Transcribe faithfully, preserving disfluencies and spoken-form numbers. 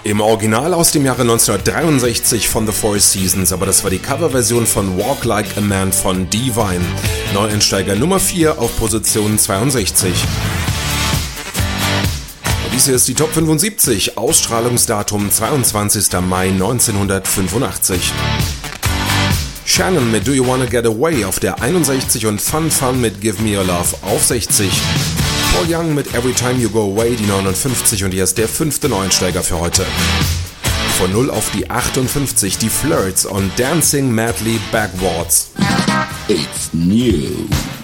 Im Original aus dem Jahre neunzehnhundertdreiundsechzig von The Four Seasons, aber das war die Coverversion von Walk Like a Man von Divine. Neueinsteiger Nummer vier auf Position zweiundsechzig. Und dies hier ist die Top fünfundsiebzig, Ausstrahlungsdatum zweiundzwanzigster Mai neunzehnhundertfünfundachtzig. Shannon mit Do You Wanna Get Away auf der einundsechzig und Fun Fun mit Give Me Your Love auf sechzig. Paul Young mit Every Time You Go Away die neunundfünfzig und hier ist der fünfte Neueinsteiger für heute. Von null auf die achtundfünfzig, die Flirts und Dancing Madly Backwards. It's new.